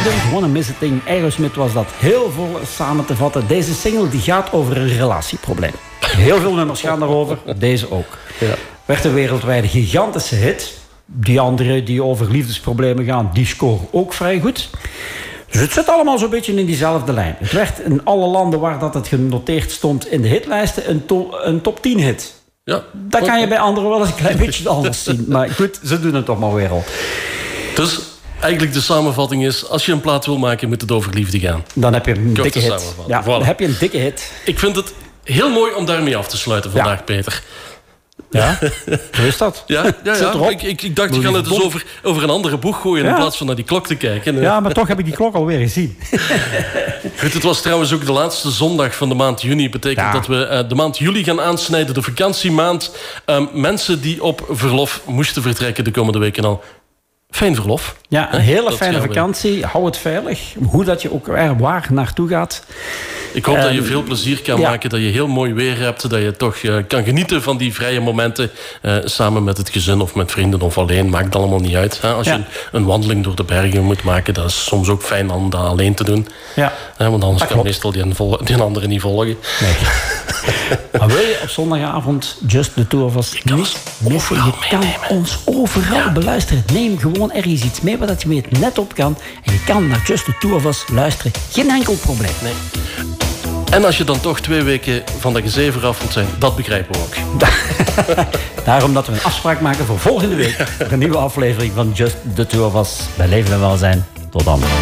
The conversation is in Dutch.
Don't Wanna Miss a Thing. Aerosmith was dat. Heel veel samen te vatten. Deze single die gaat over een relatieprobleem. Heel veel nummers gaan daarover. Deze ook. Ja. Werd een wereldwijde gigantische hit. Die andere die over liefdesproblemen gaan, die scoren ook vrij goed. Dus het zit allemaal zo'n beetje in diezelfde lijn. Het werd in alle landen waar dat het genoteerd stond in de hitlijsten een top 10 hit. Ja, dat kan je bij anderen wel eens een klein beetje anders zien. Maar goed, ze doen het toch maar weer al. Dus eigenlijk de samenvatting is, als je een plaat wil maken, moet het over liefde gaan. Dan heb je een dikke hit. Ja, voilà. Dan heb je een dikke hit. Ik vind het heel mooi om daarmee af te sluiten vandaag, Peter. Ja, hoe is dat? Ja. Ik dacht, je gaat het dus over een andere boeg gooien in plaats van naar die klok te kijken. Ja, maar toch heb ik die klok alweer gezien. Goed, het was trouwens ook de laatste zondag van de maand juni. Betekent dat we de maand juli gaan aansnijden, de vakantiemaand. Mensen die op verlof moesten vertrekken de komende weken al. Fijn verlof. Ja, een hele fijne vakantie. Hou het veilig. Hoe dat je ook waar naartoe gaat. Ik hoop dat je veel plezier kan maken. Dat je heel mooi weer hebt. Dat je toch kan genieten van die vrije momenten. Samen met het gezin of met vrienden of alleen. Maakt allemaal niet uit. Hè? Als je een wandeling door de bergen moet maken. Dat is soms ook fijn om dat alleen te doen. Ja. Want anders kan meestal die andere niet volgen. Nee. Maar wil je op zondagavond Just the Two of Us niet missen? Je kan ons overal beluisteren. Neem gewoon ergens iets mee waar je mee het net op kan. En je kan naar Just the Two of Us luisteren. Geen enkel probleem. Nee. En als je dan toch 2 weken van de gezever af moet zijn, dat begrijpen we ook. Daarom dat we een afspraak maken voor volgende week. Voor een nieuwe aflevering van Just the Two of Us. Bij Leven en Welzijn. Tot dan.